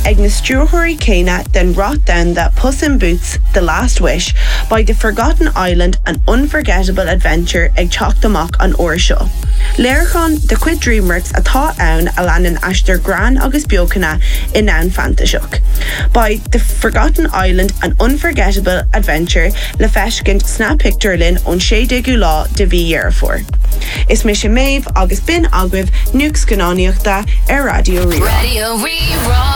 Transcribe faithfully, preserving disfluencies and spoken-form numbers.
ag na stúrthirí céine den rot down the Puss in Boots The Last Wish by The Forgotten Island, an unforgettable adventure ag teacht amach an uair seo. Léirchán de chuid DreamWorks atá ann a leanan aistear gran agus beocanna in ann fantaseach. By The Forgotten Island, an unforgettable adventure le feiscint sna picturelinn ón séideagú lá de bhí dhearfór. Is mis sin méibh agus bin agwibh nuacht scannáíochta ar Radio Rerá. Radio Rerá.